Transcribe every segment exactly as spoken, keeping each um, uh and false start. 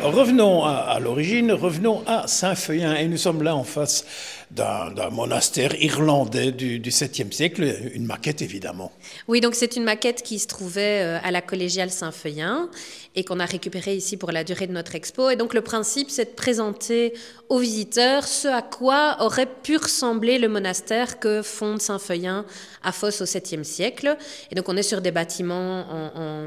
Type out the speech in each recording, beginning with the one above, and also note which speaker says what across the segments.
Speaker 1: Revenons à, à l'origine, revenons à Saint-Feuillin, et nous sommes là en face d'un, d'un monastère irlandais du, du septième siècle, une maquette évidemment.
Speaker 2: Oui, donc c'est une maquette qui se trouvait à la collégiale Saint-Feuillin et qu'on a récupérée ici pour la durée de notre expo. Et donc le principe, c'est de présenter aux visiteurs ce à quoi aurait pu ressembler le monastère que fonde Saint-Feuillin à Fos au septième siècle. Et donc on est sur des bâtiments en... en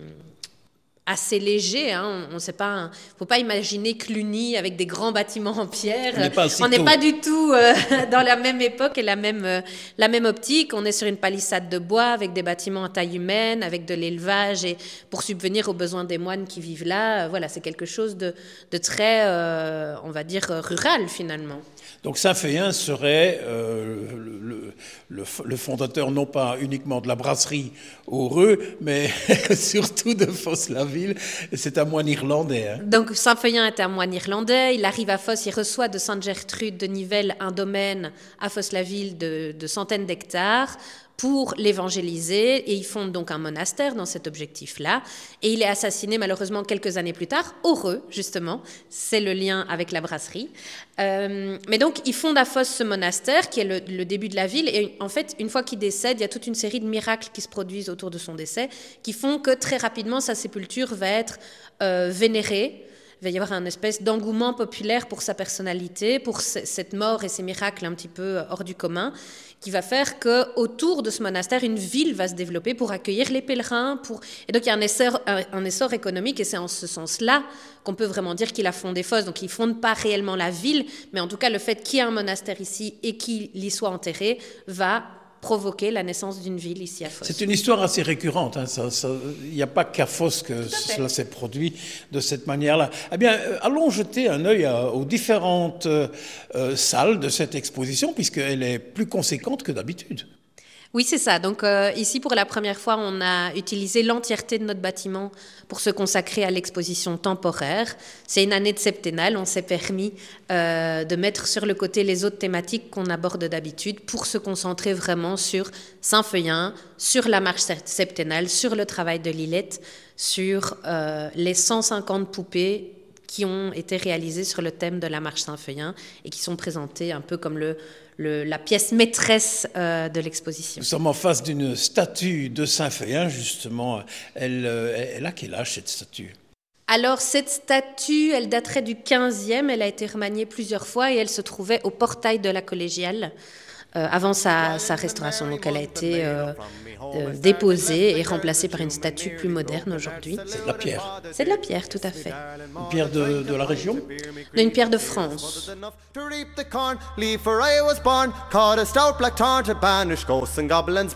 Speaker 2: assez léger, hein. On ne sait pas, faut pas imaginer Cluny avec des grands bâtiments en pierre. On n'est pas, pas du tout euh, dans la même époque et la même euh, la même optique. On est sur une palissade de bois avec des bâtiments à taille humaine, avec de l'élevage et pour subvenir aux besoins des moines qui vivent là. Euh, voilà, c'est quelque chose de de très, euh, on va dire, rural finalement.
Speaker 1: Donc Saint-Feuillin serait euh, le, le, le fondateur non pas uniquement de la brasserie Heureux, mais surtout de Fos-la-Ville. C'est un moine irlandais. Hein.
Speaker 2: Donc Saint-Feuillin est un moine irlandais. Il arrive à Fos, il reçoit de Sainte-Gertrude de Nivelles un domaine à Fos-la-Ville de, de centaines d'hectares pour l'évangéliser, et il fonde donc un monastère dans cet objectif-là, et il est assassiné malheureusement quelques années plus tard, Heureux justement, c'est le lien avec la brasserie, euh, mais donc il fonde à Fos ce monastère qui est le, le début de la ville, et en fait une fois qu'il décède, il y a toute une série de miracles qui se produisent autour de son décès, qui font que très rapidement sa sépulture va être euh, vénérée. Il va y avoir un espèce d'engouement populaire pour sa personnalité, pour c- cette mort et ces miracles un petit peu hors du commun, qui va faire qu'autour de ce monastère, une ville va se développer pour accueillir les pèlerins. Pour... Et donc il y a un essor, un, un essor économique, et c'est en ce sens-là qu'on peut vraiment dire qu'il a fondé Fos. Donc il ne fonde pas réellement la ville, mais en tout cas le fait qu'il y ait un monastère ici et qu'il y soit enterré va provoquer la naissance d'une ville ici à Fos.
Speaker 1: C'est une histoire assez récurrente. Hein. Il n'y a pas qu'à Fos que cela s'est produit de cette manière-là. Eh bien, euh, allons jeter un œil à, aux différentes euh, salles de cette exposition, puisqu'elle est plus conséquente que d'habitude.
Speaker 2: Oui, c'est ça. Donc euh, ici, pour la première fois, on a utilisé l'entièreté de notre bâtiment pour se consacrer à l'exposition temporaire. C'est une année de septennale. On s'est permis euh, de mettre sur le côté les autres thématiques qu'on aborde d'habitude pour se concentrer vraiment sur Saint-Feuillin, sur la marche septennale, sur le travail de Lilette, sur euh, les cent cinquante poupées qui ont été réalisées sur le thème de la marche Saint-Feuillin et qui sont présentées un peu comme le Le, la pièce maîtresse euh, de l'exposition.
Speaker 1: Nous sommes en face d'une statue de Saint-Feuillin, justement. Elle, elle a quel âge, cette statue ?
Speaker 2: Alors, cette statue, elle daterait du quinzième, elle a été remaniée plusieurs fois et elle se trouvait au portail de la collégiale euh, avant sa, sa restauration. Donc, elle a été euh, euh, déposée et remplacée par une statue plus moderne aujourd'hui.
Speaker 1: C'est de la pierre.
Speaker 2: C'est de la pierre, tout à fait.
Speaker 1: Une pierre de, de la région ?
Speaker 2: Une pierre de France.
Speaker 3: To reap the corn, leave for I was born, caught a stout black tarn to banish ghosts and goblins